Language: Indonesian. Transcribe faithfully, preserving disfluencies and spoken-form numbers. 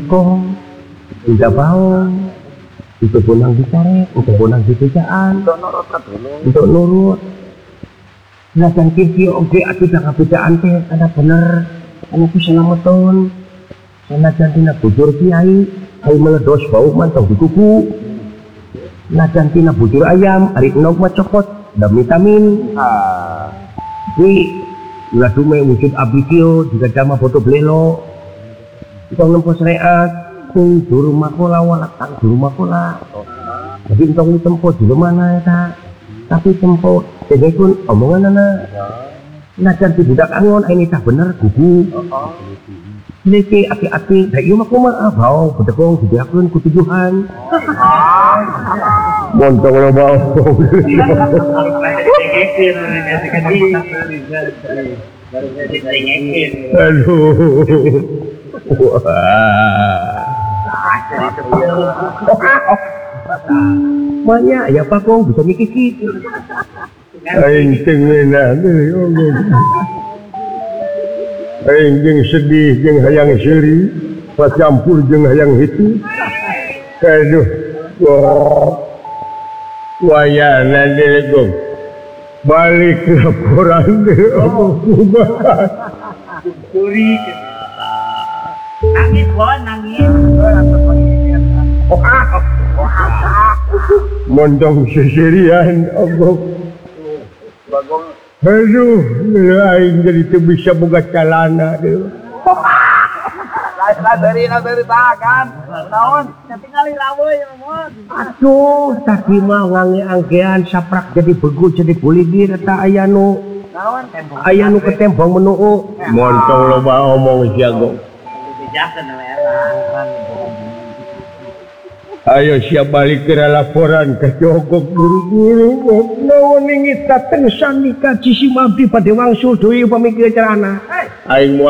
singkong, udah bau, itu bonang dicari, itu bonang di bejaan, Untuk nurut ke dulu. untuk nurut. Nah dan kiki oke aku jangan bejaan teh, karena bener, anakku selamatun. Karena jantina bujur kiai, ayo meledos bau mantau di kuku. Nah jantina bujur ayam, hari enok macokot, dan vitamin. Ah, Ini ulah dume wujud abikio juga jama foto belelo. Kita ngempos reat, kung juru makola walakang juru makola. Jadi entong tempo di mana ya tapi tempo jadi pun omongan nana. Nah jangan budak angon ini tak bener gugu. Leki api-api, dah iya mah kumah bau bedekong didiakun kutujuhan. Montong lo bau. Aduh. Wah. Banyak ya Pak Kong bisa mikiki. Aing tengena deui. Aing jeung sedih jeung hayang seuri, pacampur jeung hayang hitu. Aduh. Wah. Wayana deui Gong. Balik laporan deui omong kumaha. Curi. Nangis bon, nangis. Montong seserian omong. Bagong. Aduh, aing jadi teu bisa boga calana deui. Lah dari dari tahan. Naon? Tinggali raweuh ya mon. Aduh, tadi mah ngange angkean saprak jadi begu jadi bulidir eta aya nu Naon? aya nu ketembong menuu. Montong loba omong sia Gong. Bijakeun era. Ayo siap balik ke laporan ke Jogok buru-buru. Naon ingit dateng sandika cisi mabdi pada wangsul deui upami kieu carana. Aing